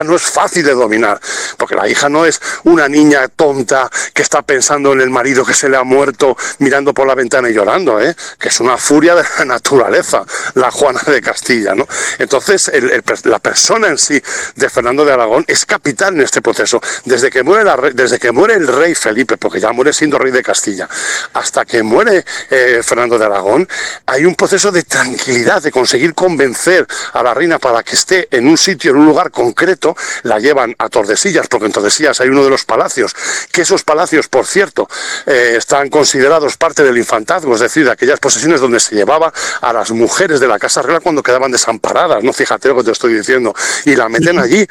no es fácil de dominar, porque la hija no es una niña tonta que está pensando en el marido que se le ha muerto, mirando por la ventana y llorando, que es una furia de la naturaleza, la Juana de Castilla, ¿no? Entonces, la persona en sí de Fernando de Aragón es capital en este proceso. Desde que muere el rey Felipe, porque ya muere siendo rey de Castilla, hasta que muere Fernando de Aragón, hay un proceso de tranquilidad, de conseguir convencer a la reina para que esté en un sitio, en un lugar concreto. La llevan a Tordesillas, porque en Tordesillas hay uno de los palacios, que esos palacios, por cierto, están considerados parte del infantazgo, es decir, de aquellas posesiones donde se llevaba a las mujeres de la Casa Real cuando quedaban desamparadas, ¿no? Fíjate lo que te estoy diciendo, y la meten allí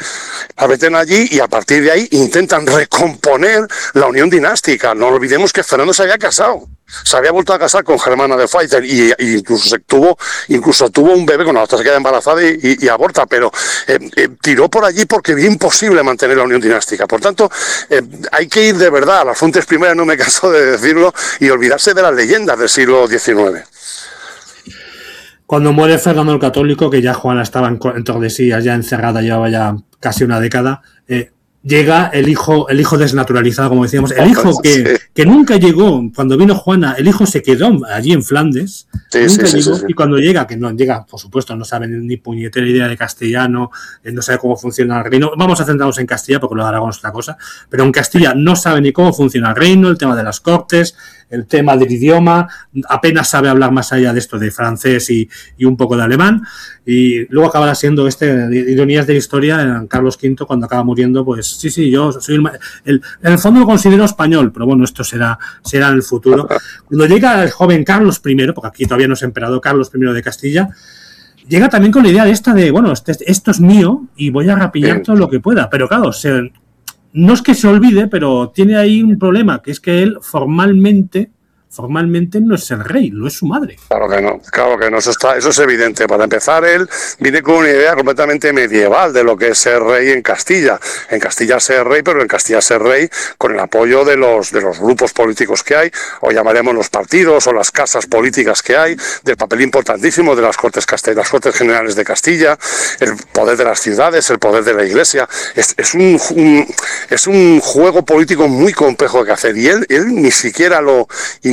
y a partir de ahí intentan recomponer la unión dinástica. No olvidemos que Fernando se había casado. Se había vuelto a casar con Germana de Pfalz y incluso tuvo un bebé, con la otra se queda embarazada y aborta, pero tiró por allí porque vio imposible mantener la unión dinástica. Por tanto, hay que ir de verdad a las fuentes primeras, no me canso de decirlo, y olvidarse de las leyendas del siglo XIX. Cuando muere Fernando el Católico, que ya Juana estaba en Tordesillas, ya encerrada, llevaba ya casi una década, llega el hijo desnaturalizado, como decíamos, el hijo que nunca llegó. Cuando vino Juana, el hijo se quedó allí en Flandes, nunca llegó. Y cuando llega, que no llega, por supuesto, no sabe ni puñetera idea de castellano, no sabe cómo funciona el reino. Vamos a centrarnos en Castilla, porque lo de Aragón es otra cosa, pero en Castilla no sabe ni cómo funciona el reino, el tema de las cortes, el tema del idioma, apenas sabe hablar más allá de esto de francés y un poco de alemán, y luego acabará siendo ironías de la historia, en Carlos V, cuando acaba muriendo, pues sí, yo soy en el fondo lo considero español, pero bueno, esto será en el futuro. Cuando llega el joven Carlos I, porque aquí todavía no es emperador, Carlos I de Castilla, llega también con la idea de esta de, bueno, esto es mío y voy a rapillar todo lo que pueda, pero claro, no es que se olvide, pero tiene ahí un problema, que es que él formalmente no es el rey, lo es su madre. Claro que no, eso es evidente. Para empezar, él viene con una idea completamente medieval de lo que es ser rey en Castilla. En Castilla ser rey, pero en Castilla ser rey con el apoyo de los grupos políticos que hay, o llamaremos los partidos o las casas políticas que hay, del papel importantísimo de las Cortes Generales de Castilla, el poder de las ciudades, el poder de la Iglesia. Es un juego político muy complejo que hacer, y él ni siquiera lo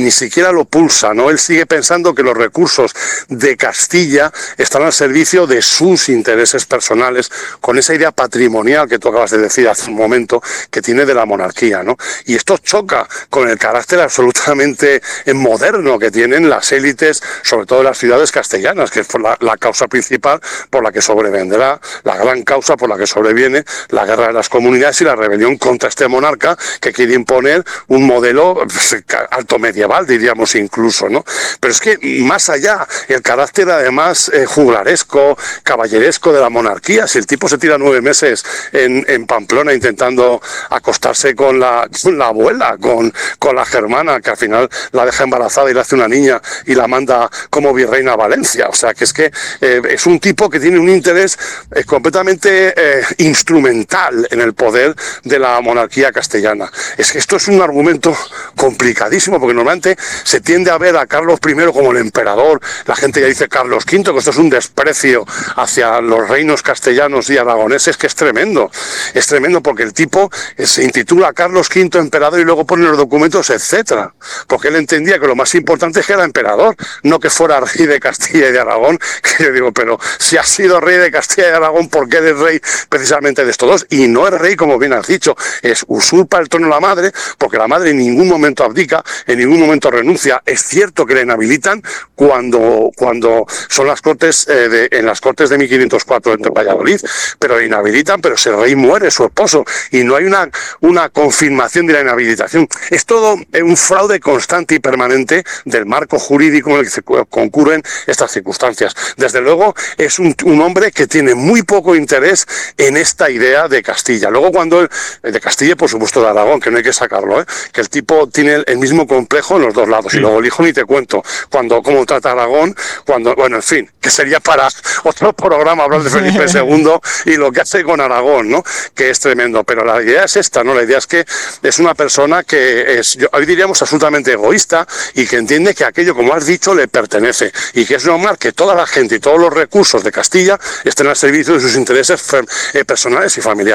pulsa, ¿no? Él sigue pensando que los recursos de Castilla están al servicio de sus intereses personales, con esa idea patrimonial que tú acabas de decir hace un momento, que tiene de la monarquía, ¿no? Y esto choca con el carácter absolutamente moderno que tienen las élites, sobre todo en las ciudades castellanas, que es la causa principal por la que sobrevendrá, la gran causa por la que sobreviene la guerra de las comunidades y la rebelión contra este monarca que quiere imponer un modelo alto medieval, diríamos incluso, ¿no? Pero es que más allá, el carácter además juglaresco, caballeresco de la monarquía, si el tipo se tira 9 meses en Pamplona intentando acostarse con la abuela, con la Germana, que al final la deja embarazada y le hace una niña y la manda como virreina a Valencia, o sea que es un tipo que tiene un interés completamente instrumental en el poder de la monarquía castellana. Es que esto es un argumento complicadísimo, porque normalmente se tiende a ver a Carlos I como el emperador, la gente ya dice Carlos V, que esto es un desprecio hacia los reinos castellanos y aragoneses, que es tremendo porque el tipo se intitula Carlos V emperador y luego pone los documentos, etcétera, porque él entendía que lo más importante es que era emperador, no que fuera rey de Castilla y de Aragón, que yo digo, pero si has sido rey de Castilla y de Aragón, ¿por qué eres rey precisamente de estos dos? Y no es rey, como bien has dicho, usurpa el trono la madre, porque la madre en ningún momento abdica, en ningún momento renuncia. Es cierto que le inhabilitan cuando son las cortes en las cortes de 1504 en Valladolid, pero le inhabilitan, pero ese rey muere, su esposo, y no hay una confirmación de la inhabilitación. Es todo un fraude constante y permanente del marco jurídico en el que se concurren estas circunstancias. Desde luego es un hombre que tiene muy poco interés en esta idea de Castilla. Luego de Castilla, por supuesto de Aragón, que no hay que sacarlo, que el tipo tiene el mismo complejo en los dos lados. Y luego el hijo ni te cuento cómo trata Aragón, bueno, en fin, que sería para otro programa hablar de Felipe II y lo que hace con Aragón, ¿no? Que es tremendo. Pero la idea es esta, ¿no? La idea es que es una persona que hoy diríamos absolutamente egoísta, y que entiende que aquello, como has dicho, le pertenece, y que es normal que toda la gente y todos los recursos de Castilla estén al servicio de sus intereses personales y familiares.